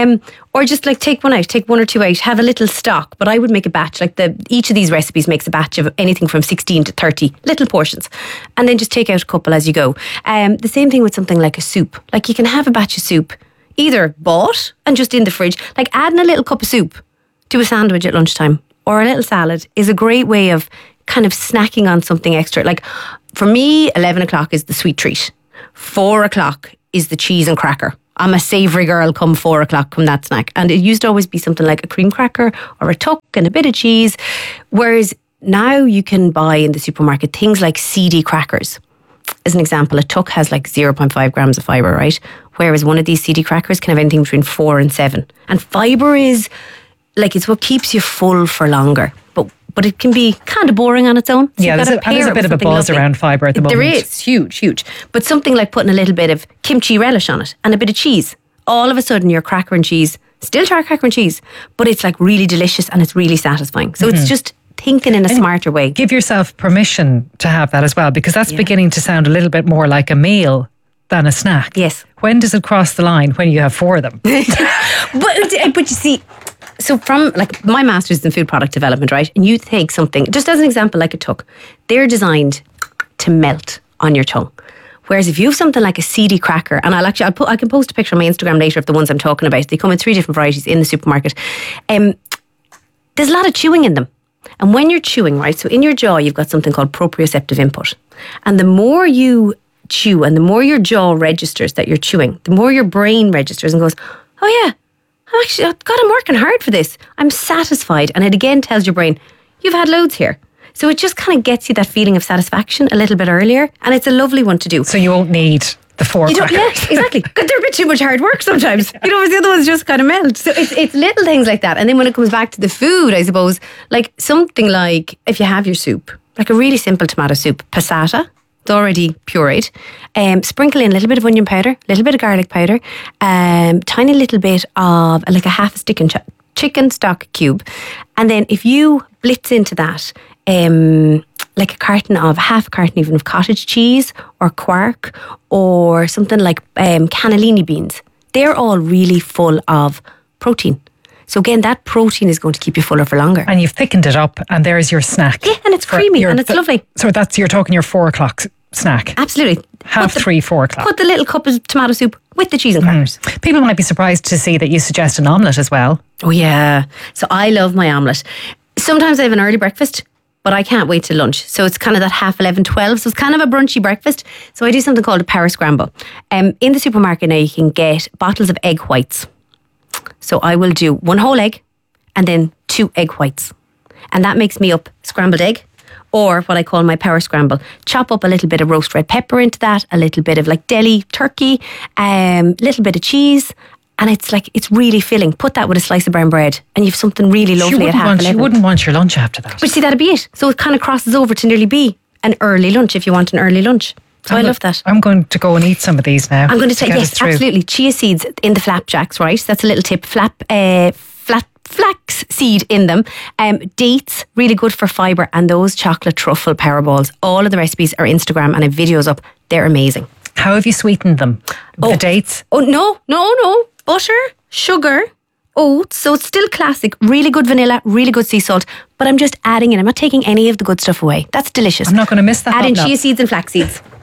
Or just like take one out, take one or two out, have a little stock. But I would make a batch. Like each of these recipes makes a batch of anything from 16 to 30 little portions. And then just take out a couple as you go. The same thing with something like a soup. Like you can have a batch of soup, either bought and just in the fridge. Like adding a little cup of soup to a sandwich at lunchtime or a little salad is a great way of kind of snacking on something extra. Like for me, 11 o'clock is the sweet treat. 4 o'clock is the cheese and cracker. I'm a savoury girl come 4 o'clock, come that snack. And it used to always be something like a cream cracker or a tuck and a bit of cheese. Whereas now you can buy in the supermarket things like CD crackers. As an example, a tuck has like 0.5 grams of fibre, right? Whereas one of these CD crackers can have anything between 4 and 7. And fibre is like, it's what keeps you full for longer. But it can be kind of boring on its own. So yeah, there's a bit of a buzz around fibre at the moment. There is, huge. But something like putting a little bit of kimchi relish on it and a bit of cheese. All of a sudden, your cracker and cheese, still tart cracker and cheese, but it's like really delicious and it's really satisfying. So it's just thinking in a smarter way. Give yourself permission to have that as well, because that's beginning to sound a little bit more like a meal than a snack. Yes. When does it cross the line? When you have 4 of them? But you see, so from like my master's in food product development, right? And you take something, just as an example, like a tuck, they're designed to melt on your tongue. Whereas if you have something like a CD cracker, and I can post a picture on my Instagram later of the ones I'm talking about. They come in 3 different varieties in the supermarket. There's a lot of chewing in them. And when you're chewing, right, so in your jaw, you've got something called proprioceptive input. And the more you chew and the more your jaw registers that you're chewing, the more your brain registers and goes, oh yeah, I'm working hard for this. I'm satisfied. And it again tells your brain, you've had loads here. So it just kind of gets you that feeling of satisfaction a little bit earlier. And it's a lovely one to do. So you won't need the 4 crackers. Yeah, exactly. Because they're a bit too much hard work sometimes. You know, the other ones just kind of melt. So it's little things like that. And then when it comes back to the food, I suppose, like something like if you have your soup, like a really simple tomato soup, passata. It's already pureed. Sprinkle in a little bit of onion powder, a little bit of garlic powder, tiny little bit of like a half a stick and chicken stock cube. And then if you blitz into that, like half a carton even of cottage cheese or quark or something like cannellini beans, they're all really full of protein. So again, that protein is going to keep you fuller for longer. And you've thickened it up and there's your snack. Yeah, and it's creamy and it's lovely. So you're talking your 4 o'clock snack. Absolutely. 3, 4 o'clock. Put the little cup of tomato soup with the cheese and crackers. People might be surprised to see that you suggest an omelette as well. Oh yeah. So I love my omelette. Sometimes I have an early breakfast, but I can't wait till lunch. So it's kind of that 11:30, 12. So it's kind of a brunchy breakfast. So I do something called a power scramble. In the supermarket now you can get bottles of egg whites. So I will do 1 whole egg and then 2 egg whites. And that makes me up scrambled egg, or what I call my power scramble. Chop up a little bit of roast red pepper into that, a little bit of like deli turkey, little bit of cheese. And it's really filling. Put that with a slice of brown bread and you have something really lovely at 11:30. You wouldn't want your lunch after that. But see, that'd be it. So it kind of crosses over to nearly be an early lunch if you want an early lunch. So I love that. I'm going to go and eat some of these now. I'm going to take, yes, absolutely. Chia seeds in the flapjacks, right? That's a little tip. Flax seed in them. Dates, really good for fibre. And those chocolate truffle power balls. All of the recipes are Instagram and I have videos up. They're amazing. How have you sweetened them? The dates? Oh, no. Butter, sugar, oats. So it's still classic. Really good vanilla, really good sea salt. But I'm just adding in. I'm not taking any of the good stuff away. That's delicious. I'm not going to miss that. Add in chia seeds and flax seeds.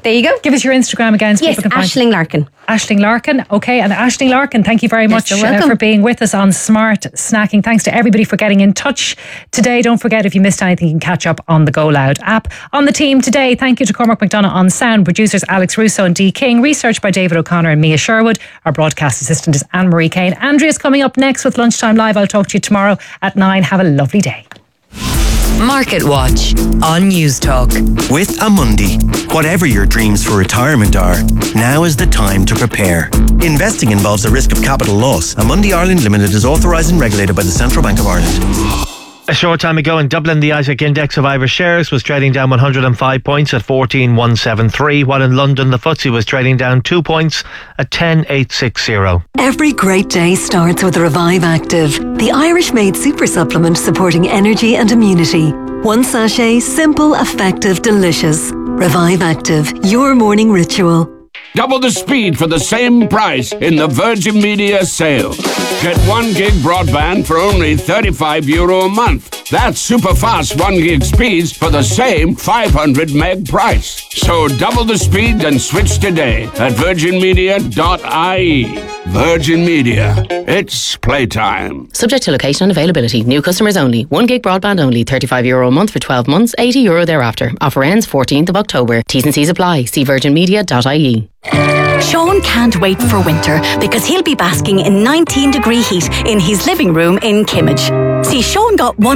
There you go. Give us your Instagram again. So Yes, people can find Aisling Larkin. Aisling Larkin. Okay, and Aisling Larkin, thank you very much you're welcome. for being with us on Smart Snacking. Thanks to everybody for getting in touch today. Don't forget, if you missed anything, you can catch up on the Go Loud app. On the team today, thank you to Cormac McDonagh on sound, producers Alex Russo and Dee King, research by David O'Connor and Mia Sherwood. Our broadcast assistant is Anne-Marie Kane. Andrea's coming up next with Lunchtime Live. I'll talk to you tomorrow at 9. Have a lovely day. Market Watch on News Talk. With Amundi, whatever your dreams for retirement are, now is the time to prepare. Investing involves a risk of capital loss. Amundi Ireland Limited is authorised and regulated by the Central Bank of Ireland. A short time ago in Dublin, the Isaac Index of Irish shares was trading down 105 points at 14,173, while in London the FTSE was trading down 2 points at 10,860. Every great day starts with Revive Active, the Irish-made super supplement supporting energy and immunity. One sachet, simple, effective, delicious. Revive Active, your morning ritual. Double the speed for the same price in the Virgin Media sale. Get 1 gig broadband for only €35 a month. That's super fast 1 gig speeds for the same 500 meg price. So double the speed and switch today at virginmedia.ie. Virgin Media. It's playtime. Subject to location and availability. New customers only. 1 gig broadband only. €35 a month for 12 months. €80 thereafter. Offer ends 14th of October. T's and C's apply. See virginmedia.ie. Sean can't wait for winter because he'll be basking in 19-degree heat in his living room in Kimmage. See, Sean got one